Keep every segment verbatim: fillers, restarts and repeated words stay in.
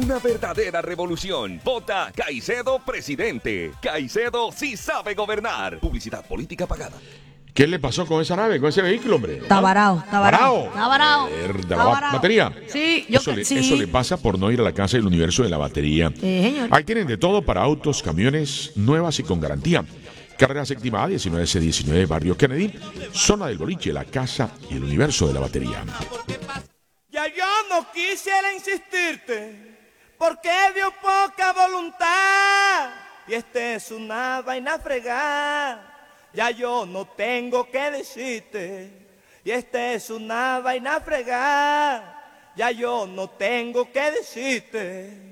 una verdadera revolución. Vota Caicedo presidente. Caicedo sí sabe gobernar. Publicidad política pagada. ¿Qué le pasó con esa nave, con ese vehículo, hombre? Está varado, está varado. Está varado. ¿De la ba batería? Sí, yo eso, le, sí. eso le pasa por no ir a la casa del universo de la batería. Sí, señor. Ahí tienen de todo para autos, camiones, nuevas y con garantía. Carrera séptima A, diecinueve C diecinueve, Barrio Kennedy, zona del boliche, la casa y el universo de la batería. Ya yo no quisiera insistirte, porque dio poca voluntad. Y este es una vaina fregada. Ya yo no tengo que decirte, y esta es una vaina fregada. Ya yo no tengo que decirte.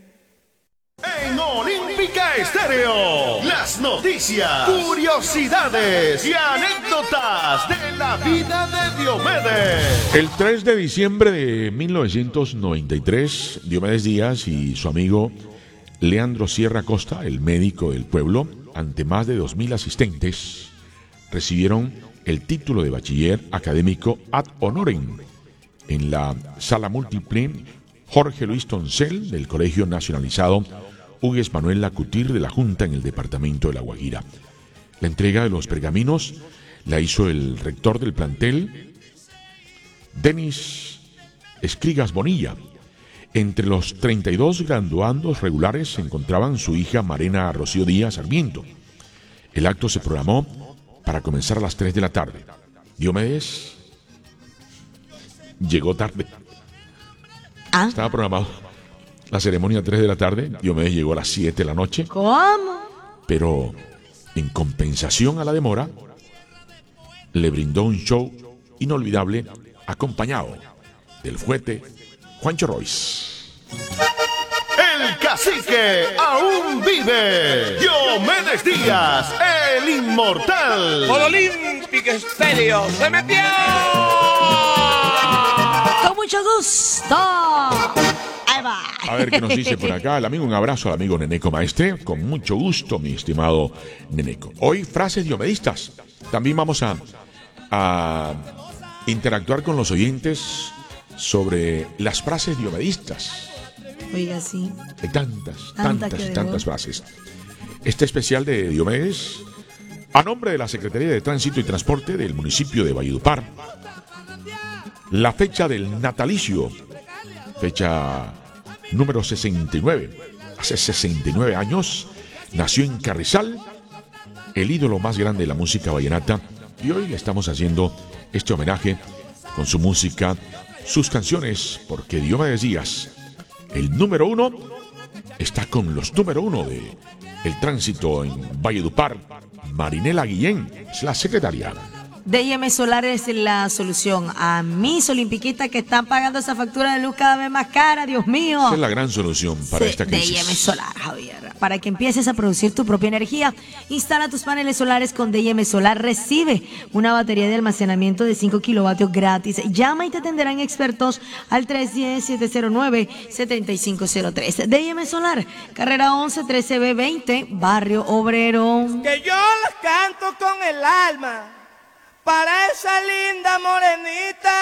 En Olímpica Estéreo, las noticias, curiosidades y anécdotas de la vida de Diomedes. El tres de diciembre de mil novecientos noventa y tres, Diomedes Díaz y su amigo Leandro Sierra Costa, el médico del pueblo, ante más de dos mil asistentes, recibieron el título de bachiller académico ad honorem en la sala múltiple Jorge Luis Toncel del Colegio Nacionalizado Hugues Manuel Lacutir de la Junta en el departamento de La Guajira. La entrega de los pergaminos la hizo el rector del plantel, Denis Escrigas Bonilla. Entre los treinta y dos graduandos regulares se encontraban su hija Marena Rocío Díaz Sarmiento. El acto se programó para comenzar a las tres de la tarde. Diomedes llegó tarde. ¿Ah? Estaba programado la ceremonia a tres de la tarde. Diomedes llegó a las siete de la noche. ¿Cómo? Pero en compensación a la demora, le brindó un show inolvidable acompañado del fuete Juancho Royce. El cacique aún vive. Diomedes Díaz, el inmortal. Por Olímpica Estéreo se metió. Con mucho gusto. Ahí va. A ver qué nos dice por acá el amigo. Un abrazo al amigo Neneco Maestre. Con mucho gusto, mi estimado Neneco. Hoy, frases diomedistas. También vamos a, a interactuar con los oyentes sobre las frases diomedistas. Oiga, sí. Hay tantas, Tanta tantas y que tantas frases. Este especial de Diomedes, a nombre de la Secretaría de Tránsito y Transporte del municipio de Valledupar. La fecha del natalicio, fecha número sesenta y nueve. Hace sesenta y nueve años nació en Carrizal el ídolo más grande de la música vallenata, y hoy le estamos haciendo este homenaje con su música, sus canciones, porque Diomedes Díaz, el número uno, está con los número uno de el tránsito en Valledupar. Marinela Guillén es la secretaria. D I M Solar es la solución a mis olimpiquistas que están pagando esa factura de luz cada vez más cara, Dios mío. Esa es la gran solución para Sí, esta crisis. D I M Solar, Javier. Para que empieces a producir tu propia energía, instala tus paneles solares con D I M Solar. Recibe una batería de almacenamiento de cinco kilovatios gratis. Llama y te atenderán expertos al tres uno cero, siete cero nueve, siete cinco cero tres. D I M Solar, carrera once, trece B veinte, Barrio Obrero. Que yo las canto con el alma para esa linda morenita.